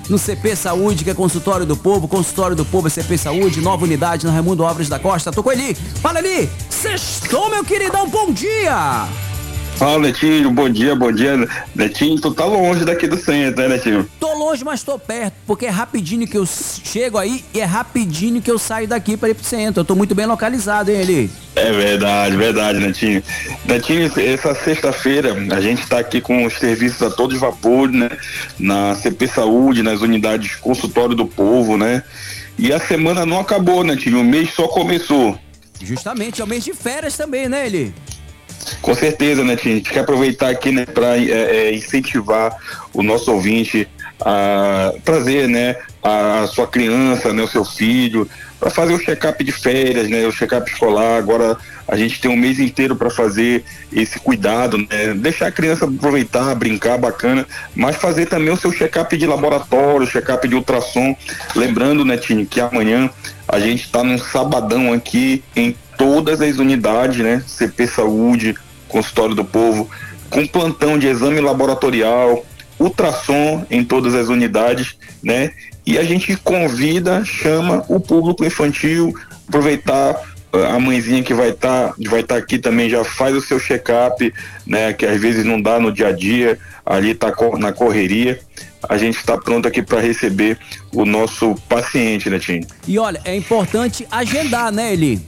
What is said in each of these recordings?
no CP Saúde, que é consultório do povo é CP Saúde, nova unidade na Raimundo Alves da Costa. Tô com Eli. Fala, Eli. Sextou, meu queridão, bom dia. Fala, Netinho, bom dia. Netinho, tu tá longe daqui do centro, né, Netinho? Tô longe, mas tô perto, porque é rapidinho que eu chego aí e é rapidinho que eu saio daqui para ir pro centro. Eu tô muito bem localizado, hein, Eli? É verdade, Netinho. Netinho, essa sexta-feira a gente tá aqui com os serviços a todo vapor, né? Na CP Saúde, nas unidades consultório do povo, né? E a semana não acabou, Netinho, o mês só começou. Justamente, é o mês de férias também, né, Eli? Com certeza, né, Tim? A gente quer aproveitar aqui, né, para incentivar o nosso ouvinte a trazer, né, a sua criança, né, o seu filho, para fazer o check-up de férias, né, o check-up escolar. Agora a gente tem um mês inteiro para fazer esse cuidado, né, deixar a criança aproveitar, brincar, bacana, mas fazer também o seu check-up de laboratório, check-up de ultrassom. Lembrando, né, Tim, que amanhã a gente está num sabadão aqui em todas as unidades, né? CP Saúde, Consultório do Povo, com plantão de exame laboratorial, ultrassom em todas as unidades, né? E a gente convida, chama o público infantil, aproveitar a mãezinha que vai estar aqui também, já faz o seu check-up, né? Que às vezes não dá no dia a dia, ali tá na correria. A gente está pronto aqui para receber o nosso paciente, né, Tim? E olha, é importante agendar, né, Eli?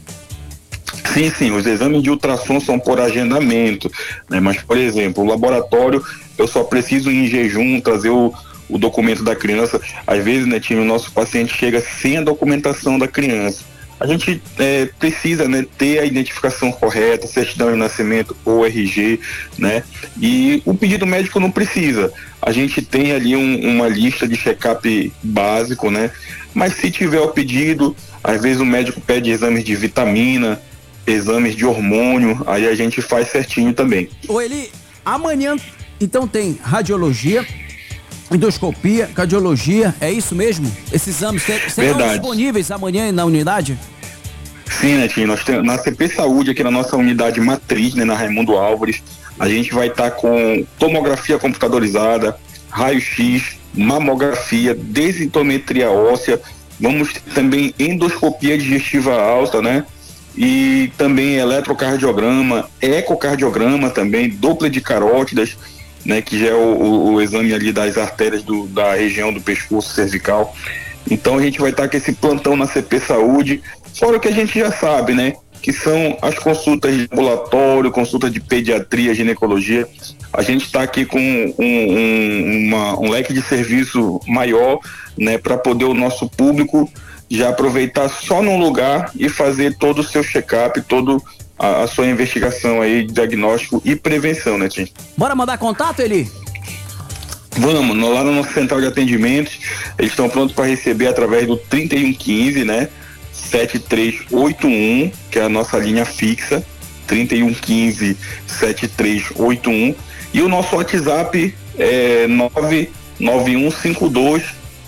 Sim, os exames de ultrassom são por agendamento, né? Mas, por exemplo, o laboratório, eu só preciso ir em jejum, trazer o documento da criança. Às vezes, né, Tim, o nosso paciente chega sem a documentação da criança. A gente precisa, né, ter a identificação correta, certidão de nascimento ou RG, né? E o pedido médico não precisa. A gente tem ali uma lista de check-up básico, né? Mas se tiver o pedido, às vezes o médico pede exames de vitamina, exames de hormônio, aí a gente faz certinho também. Ô Eli, amanhã então tem radiologia, endoscopia, cardiologia, é isso mesmo? Esses exames serão disponíveis amanhã na unidade? Sim, Netinho, nós temos na CP Saúde, aqui na nossa unidade matriz, né, na Raimundo Álvares, a gente vai estar com tomografia computadorizada, raio-x, mamografia, densitometria óssea, vamos ter também endoscopia digestiva alta, né? E também eletrocardiograma, ecocardiograma também, Doppler de carótidas, né, que já é o exame ali das artérias da região do pescoço cervical. Então a gente vai estar com esse plantão na CP Saúde, fora o que a gente já sabe, né, que são as consultas de ambulatório, consultas de pediatria, ginecologia. A gente está aqui com um leque de serviço maior, né, para poder o nosso público já aproveitar só num lugar e fazer todo o seu check-up, toda a sua investigação aí, diagnóstico e prevenção, né, Tim? Bora mandar contato, Eli? Vamos, lá no nosso central de atendimentos, eles estão prontos para receber através do 3115, né, 7381, que é a nossa linha fixa, 3115 7381, e o nosso WhatsApp é 99152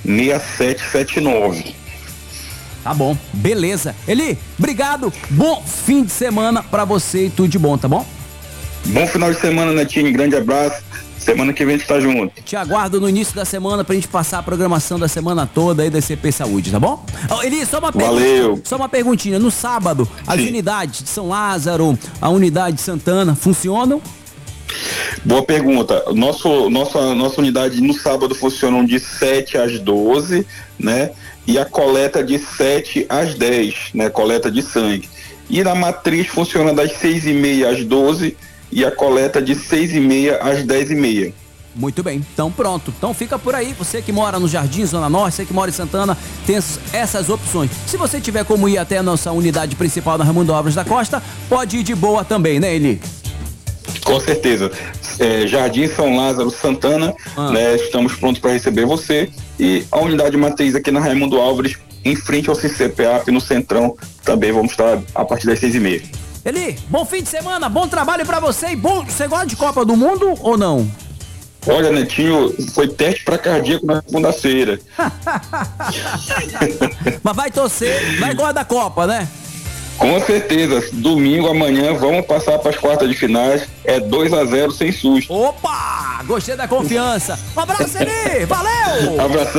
6779. Tá bom, beleza. Eli, obrigado, bom fim de semana pra você e tudo de bom, tá bom? Bom final de semana, Netinho, grande abraço, semana que vem a gente tá junto. Te aguardo no início da semana pra gente passar a programação da semana toda aí da CP Saúde, tá bom? Eli, só uma pergunta. Valeu. Só uma perguntinha, no sábado, as unidades de São Lázaro, a unidade de Santana, funcionam? Boa pergunta. Nossa unidade no sábado funcionam de 7 às 12, né? E a coleta de 7 às 10, né? Coleta de sangue. E na matriz funciona das 6h30 às 12 e a coleta de 6h30 às 10h30. Muito bem, então pronto. Então fica por aí, você que mora no Jardim, Zona Norte, você que mora em Santana, tem essas opções. Se você tiver como ir até a nossa unidade principal na Raimundo Alves da Costa, pode ir de boa também, né, Eli? Com certeza. Jardim São Lázaro, Santana, né? Estamos prontos para receber você. E a unidade matriz aqui na Raimundo Álvares, em frente ao CCPAP, no Centrão, também vamos estar a partir das 6h30. Eli, bom fim de semana, bom trabalho pra você e bom. Você gosta de Copa do Mundo ou não? Olha, Netinho, foi teste pra cardíaco na segunda-feira. Mas vai torcer, vai gostar da Copa, né? Com certeza, domingo, amanhã, vamos passar para as quartas de finais, 2-0 sem susto. Opa, gostei da confiança. Um abraço, Eli, valeu! Abração.